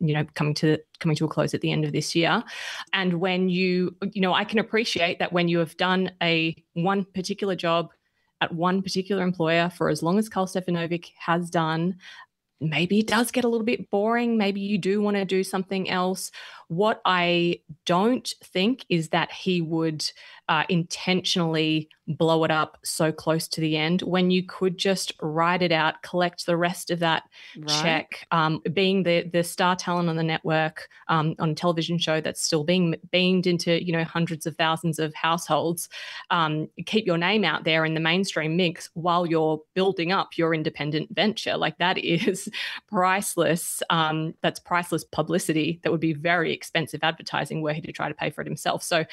coming to a close at the end of this year. And when I can appreciate that when you have done one particular job at one particular employer for as long as Karl Stefanovic has done, maybe it does get a little bit boring. Maybe you do want to do something else. What I don't think is that he would intentionally blow it up so close to the end when you could just ride it out, collect the rest of that check. Being the star talent on the network, on a television show that's still being beamed into, hundreds of thousands of households, keep your name out there in the mainstream mix while you're building up your independent venture. Like, that is priceless. That's priceless publicity that would be very expensive advertising were he to try to pay for it himself. So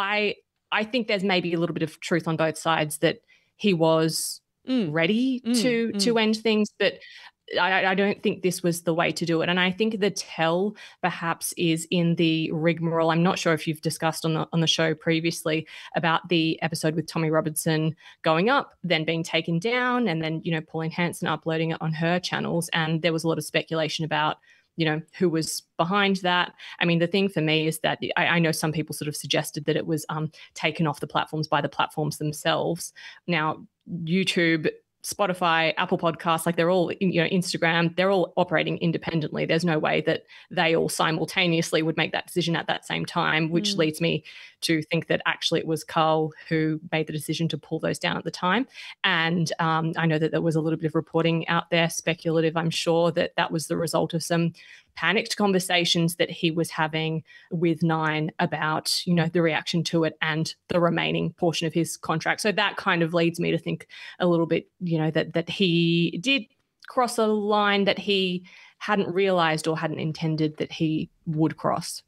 I think there's maybe a little bit of truth on both sides that he was ready to end things, but I don't think this was the way to do it. And I think the tell perhaps is in the rigmarole. I'm not sure if you've discussed on the show previously about the episode with Tommy Robinson going up, then being taken down, and then, Pauline Hanson uploading it on her channels. And there was a lot of speculation about, who was behind that. I mean, the thing for me is that I know some people sort of suggested that it was taken off the platforms by the platforms themselves. Now, YouTube, Spotify, Apple Podcasts, like, they're all, Instagram, they're all operating independently. There's no way that they all simultaneously would make that decision at that same time, which leads me to think that actually it was Karl who made the decision to pull those down at the time. And I know that there was a little bit of reporting out there, speculative, I'm sure, that was the result of some panicked conversations that he was having with Nine about, the reaction to it and the remaining portion of his contract. So that kind of leads me to think a little bit, that he did cross a line that he hadn't realized or hadn't intended that he would cross.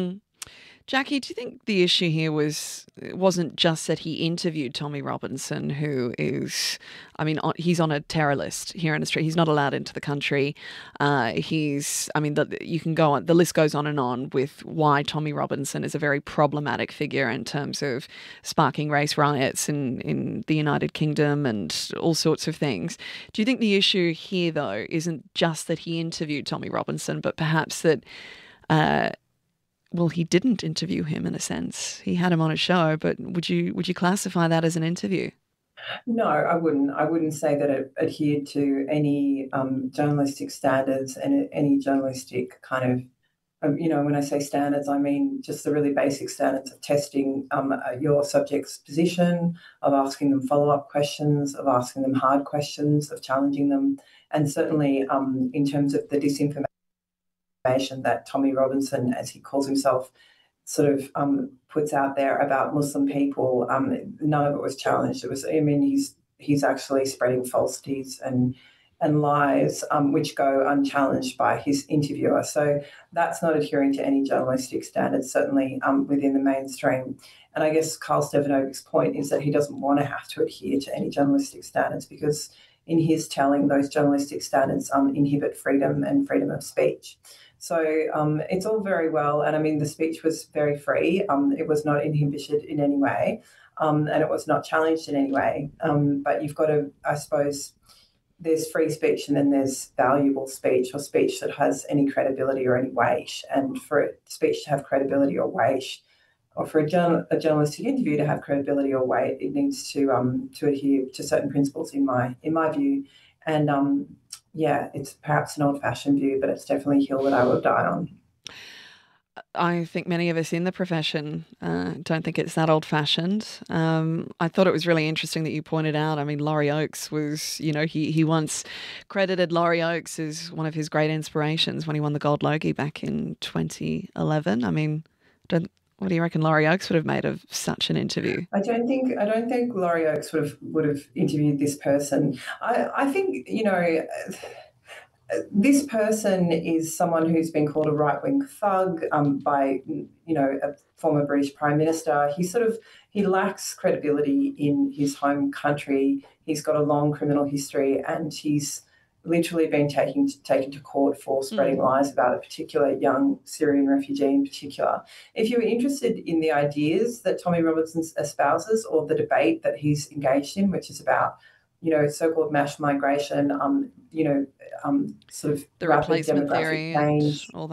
Jackie, do you think the issue here wasn't just that he interviewed Tommy Robinson, who is, he's on a terror list here in Australia. He's not allowed into the country. You can go on, the list goes on with why Tommy Robinson is a very problematic figure in terms of sparking race riots in the United Kingdom and all sorts of things. Do you think the issue here, though, isn't just that he interviewed Tommy Robinson, but perhaps that he didn't interview him in a sense? He had him on a show, but would you classify that as an interview? No, I wouldn't. I wouldn't say that it adhered to any journalistic standards and any journalistic kind of, when I say standards, I mean just the really basic standards of testing your subject's position, of asking them follow-up questions, of asking them hard questions, of challenging them, and certainly in terms of the disinformation that Tommy Robinson, as he calls himself, sort of puts out there about Muslim people, none of it was challenged. It was, he's actually spreading falsities and lies which go unchallenged by his interviewer. So that's not adhering to any journalistic standards, certainly within the mainstream. And I guess Karl Stefanovic's point is that he doesn't want to have to adhere to any journalistic standards because in his telling, those journalistic standards inhibit freedom and freedom of speech. So it's all very well. And the speech was very free. It was not inhibited in any way and it was not challenged in any way. But you've got to, I suppose, there's free speech and then there's valuable speech or speech that has any credibility or any weight. And for speech to have credibility or weight, or for a journalistic interview to have credibility or weight, it needs to adhere to certain principles in my view. And it's perhaps an old-fashioned view, but it's definitely a hill that I will die on. I think many of us in the profession don't think it's that old-fashioned. I thought it was really interesting that you pointed out, Laurie Oakes was, he once credited Laurie Oakes as one of his great inspirations when he won the Gold Logie back in 2011. What do you reckon Laurie Oakes would have made of such an interview? I don't think Laurie Oakes would have interviewed this person. I think, this person is someone who's been called a right-wing thug by, a former British Prime Minister. He lacks credibility in his home country. He's got a long criminal history and he's literally been taken to court for spreading lies about a particular young Syrian refugee in particular. If you're interested in the ideas that Tommy Robinson espouses or the debate that he's engaged in, which is about, so-called mass migration, sort of the rapid replacement demographic theory change, and all